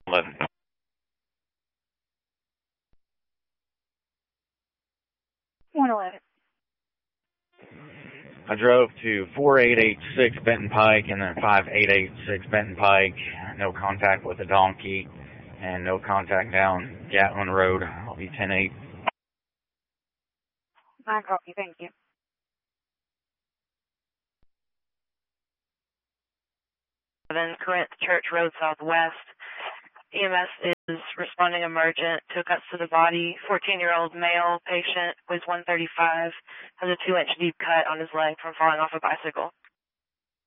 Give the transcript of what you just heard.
11. I drove to 4886 Benton Pike and then 5886 Benton Pike. No contact with the donkey and no contact down Gatlin Road. I'll be 10-8. I copy, thank you. Then Corinth Church Road Southwest. EMS is responding emergent, took us to the body. 14-year-old male patient, weighs 135, has a 2-inch deep cut on his leg from falling off a bicycle.